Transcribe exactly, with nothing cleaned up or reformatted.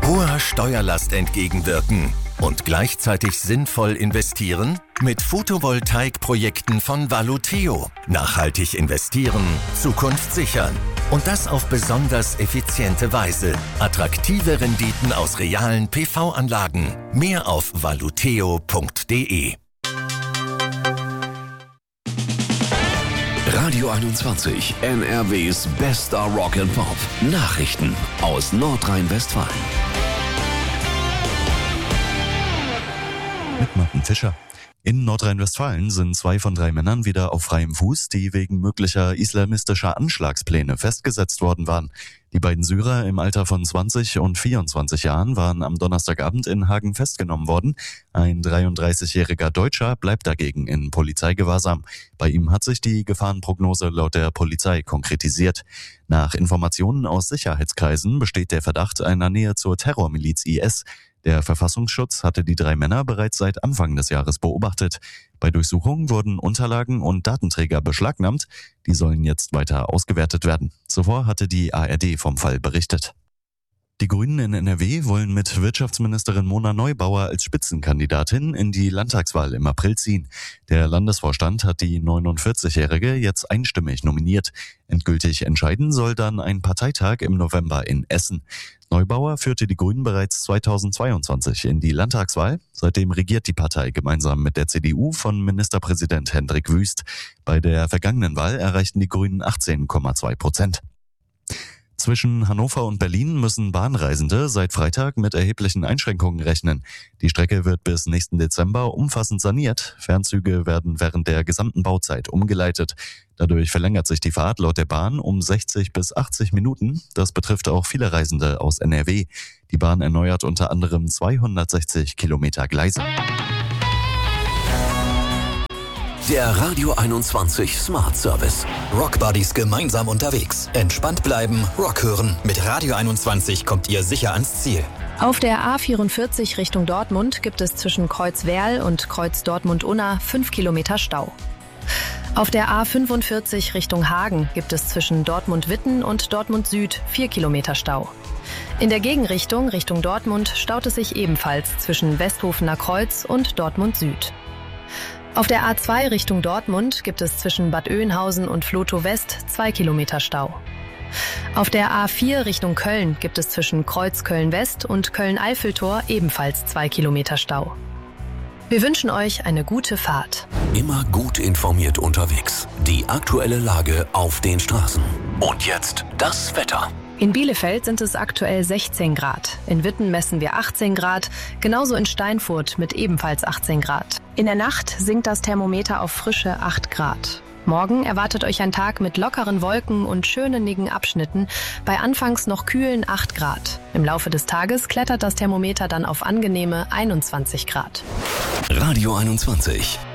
Hoher Steuerlast entgegenwirken und gleichzeitig sinnvoll investieren? Mit Photovoltaikprojekten von Valuteo. Nachhaltig investieren, Zukunft sichern. Und das auf besonders effiziente Weise. Attraktive Renditen aus realen P V-Anlagen. Mehr auf valuteo punkt de. Radio einundzwanzig, N R Ws bester Rock and Pop. Nachrichten aus Nordrhein-Westfalen. Mit Martin Fischer. In Nordrhein-Westfalen sind zwei von drei Männern wieder auf freiem Fuß, die wegen möglicher islamistischer Anschlagspläne festgesetzt worden waren. Die beiden Syrer im Alter von zwanzig und vierundzwanzig Jahren waren am Donnerstagabend in Hagen festgenommen worden. Ein dreiunddreißigjähriger Deutscher bleibt dagegen in Polizeigewahrsam. Bei ihm hat sich die Gefahrenprognose laut der Polizei konkretisiert. Nach Informationen aus Sicherheitskreisen besteht der Verdacht einer Nähe zur Terrormiliz I S. Der Verfassungsschutz hatte die drei Männer bereits seit Anfang des Jahres beobachtet. Bei Durchsuchungen wurden Unterlagen und Datenträger beschlagnahmt. Die sollen jetzt weiter ausgewertet werden. Zuvor hatte die A R D vom Fall berichtet. Die Grünen in N R W wollen mit Wirtschaftsministerin Mona Neubauer als Spitzenkandidatin in die Landtagswahl im April ziehen. Der Landesvorstand hat die neunundvierzigjährige jetzt einstimmig nominiert. Endgültig entscheiden soll dann ein Parteitag im November in Essen. Neubauer führte die Grünen bereits zweitausendzweiundzwanzig in die Landtagswahl. Seitdem regiert die Partei gemeinsam mit der C D U von Ministerpräsident Hendrik Wüst. Bei der vergangenen Wahl erreichten die Grünen achtzehn Komma zwei Prozent. Zwischen Hannover und Berlin müssen Bahnreisende seit Freitag mit erheblichen Einschränkungen rechnen. Die Strecke wird bis nächsten Dezember umfassend saniert. Fernzüge werden während der gesamten Bauzeit umgeleitet. Dadurch verlängert sich die Fahrt laut der Bahn um sechzig bis achtzig Minuten. Das betrifft auch viele Reisende aus N R W. Die Bahn erneuert unter anderem zweihundertsechzig Kilometer Gleise. Der Radio einundzwanzig Smart Service. Rockbuddies gemeinsam unterwegs. Entspannt bleiben, Rock hören. Mit Radio einundzwanzig kommt ihr sicher ans Ziel. Auf der A vierundvierzig Richtung Dortmund gibt es zwischen Kreuz Werl und Kreuz Dortmund-Unna fünf Kilometer Stau. Auf der A fünfundvierzig Richtung Hagen gibt es zwischen Dortmund-Witten und Dortmund-Süd vier Kilometer Stau. In der Gegenrichtung Richtung Dortmund staut es sich ebenfalls zwischen Westhofener Kreuz und Dortmund-Süd. Auf der A zwei Richtung Dortmund gibt es zwischen Bad Oeynhausen und Vlotho West zwei Kilometer Stau. Auf der A vier Richtung Köln gibt es zwischen Kreuz Köln-West und Köln-Eiffeltor ebenfalls zwei Kilometer Stau. Wir wünschen euch eine gute Fahrt. Immer gut informiert unterwegs. Die aktuelle Lage auf den Straßen. Und jetzt das Wetter. In Bielefeld sind es aktuell sechzehn Grad. In Witten messen wir achtzehn Grad, genauso in Steinfurt mit ebenfalls achtzehn Grad. In der Nacht sinkt das Thermometer auf frische acht Grad. Morgen erwartet euch ein Tag mit lockeren Wolken und schönennigen Abschnitten bei anfangs noch kühlen acht Grad. Im Laufe des Tages klettert das Thermometer dann auf angenehme einundzwanzig Grad. Radio einundzwanzig.